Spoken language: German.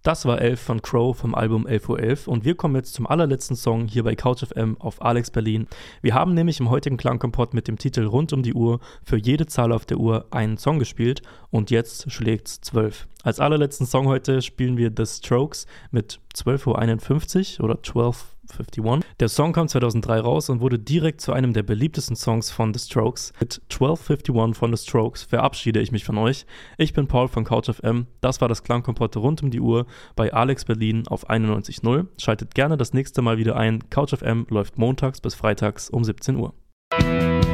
Das war 11 von Crow vom Album 11.11 Uhr und wir kommen jetzt zum allerletzten Song hier bei Couch FM auf Alex Berlin. Wir haben nämlich im heutigen Klangkompott mit dem Titel Rund um die Uhr für jede Zahl auf der Uhr einen Song gespielt und jetzt schlägt's 12. Als allerletzten Song heute spielen wir The Strokes mit 12.51 Uhr oder 12.51. Der Song kam 2003 raus und wurde direkt zu einem der beliebtesten Songs von The Strokes. Mit 12.51 von The Strokes verabschiede ich mich von euch. Ich bin Paul von Couch FM. Das war das Klangkompott rund um die Uhr bei Alex Berlin auf 91.0. Schaltet gerne das nächste Mal wieder ein. Couch FM läuft montags bis freitags um 17 Uhr.